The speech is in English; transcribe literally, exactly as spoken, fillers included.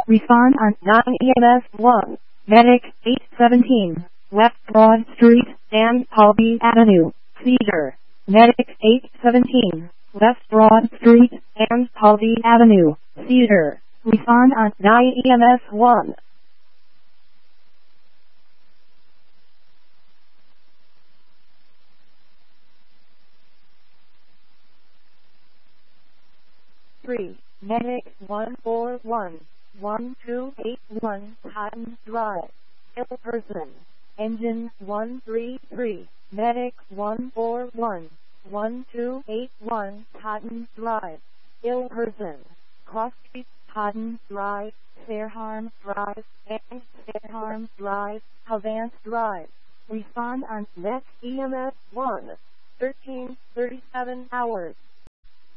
Respond on nine E M S one. Medic eight seventeen. West Broad Street and Palby Avenue, Cedar. Medic eight seventeen. West Broad Street and Palby Avenue, Cedar. Respond on nine E M S one. three. Medic one four one. one two eight one Cotton Drive. Ill person. Engine one three three. Medic one four one. one two eight one Cotton Drive. Ill person. Cross Street, Cotton Drive, Fairharm Drive, and Fairharm Drive, Havant Drive. Respond on next E M S one. thirteen thirty-seven hours.